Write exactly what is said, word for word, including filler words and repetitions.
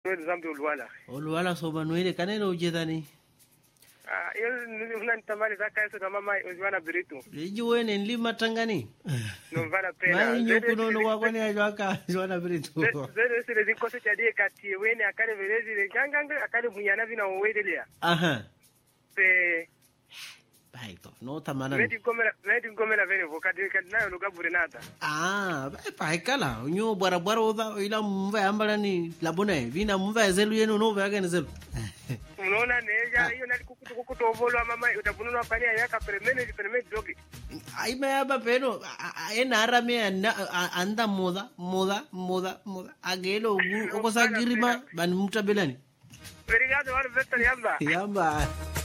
zambi ulwala ulwala so manuele kanelo ujedani ah yo una tamari zaka yeso na mama uzwana biritu iji wene nlima tangani no vala pena mai nyukuno no wakoni ajwaka zwana biritu zero sile dikose cha die kati wene akale velezi le ganganga akale munyana vina wedelea aha pe baito no tamana medi komela medi komela vene vokadi kadinayo lugabure nata ah pai kala nyo bara bara oda ila mva ambala ni labone vina mva zelu yenu no va gane zelu unaona neja hiyo nali kukutu kukutu ovolo mama utapununwa pania yaka peremene peremene dogi ai me aba pero ena arame anda moda moda moda moda agelo okosa girima ban mutabelani obrigado, vale, Beto, yamba. Yamba.